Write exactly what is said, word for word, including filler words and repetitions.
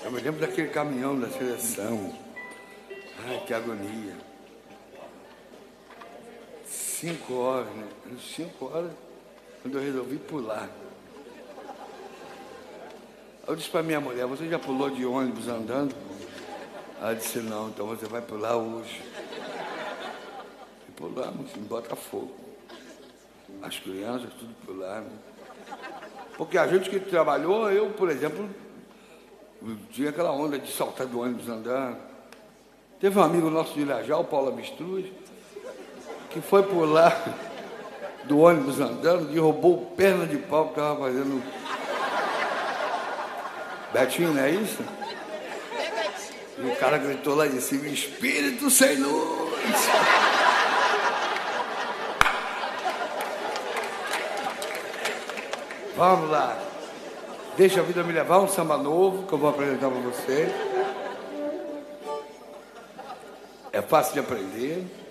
Eu me lembro daquele caminhão da seleção. Ai, que agonia. Cinco horas, né? Cinco horas, quando eu resolvi pular. Eu disse para minha mulher, você já pulou de ônibus andando? Ela disse, não, então você vai pular hoje. E pulamos em Botafogo. As crianças, tudo pularam. Porque a gente que trabalhou, eu, por exemplo, tinha aquela onda de saltar do ônibus andando. Teve um amigo nosso de Irajá, o Paulo Abistruz, que foi pular do ônibus andando e roubou perna de pau que estava fazendo. Betinho, não é isso? E o cara gritou lá de cima, espírito sem luz. Vamos lá. Deixa a vida me levar, um samba novo que eu vou apresentar para você. É fácil de aprender.